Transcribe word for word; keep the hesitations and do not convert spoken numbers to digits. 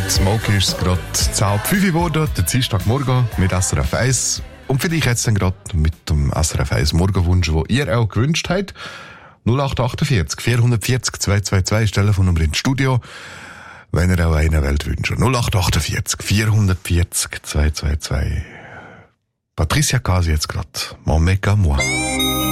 mit Smoke ist es gerade zehn fünf geworden, der Dienstagmorgen mit S R F eins. Und für dich jetzt dann gerade mit dem S R F eins Morgenwunsch, den ihr auch gewünscht habt. null acht achtundvierzig vierhundertvierzig zweihundertzweiundzwanzig ist Telefonnummer ins Studio, wenn ihr auch eine Welt wünscht. null acht achtundvierzig vierhundertvierzig zweihundertzweiundzwanzig. Patricia Casi jetzt gerade. Mon mec à moi.